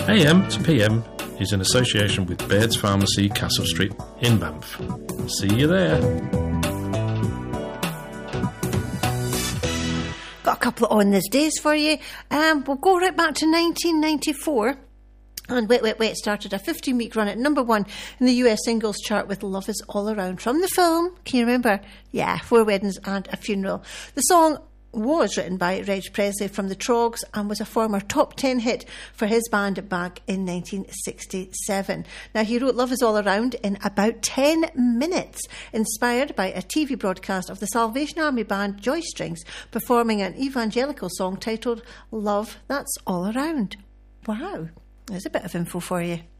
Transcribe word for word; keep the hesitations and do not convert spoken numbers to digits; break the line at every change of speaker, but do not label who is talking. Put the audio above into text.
A M to P M is in association with Baird's Pharmacy, Castle Street in Banff. See you there.
Got a couple of on this days for you. Um, we'll go right back to nineteen ninety-four. And Wait, Wait, Wait started a fifteen-week run at number one in the U S singles chart with Love Is All Around from the film. Can you remember? Yeah, Four Weddings and a Funeral. The song was written by Reg Presley from the Troggs and was a former top ten hit for his band back in nineteen sixty-seven. Now, he wrote Love Is All Around in about ten minutes, inspired by a T V broadcast of the Salvation Army band Joy Strings performing an evangelical song titled Love That's All Around. Wow. There's a bit of info for you.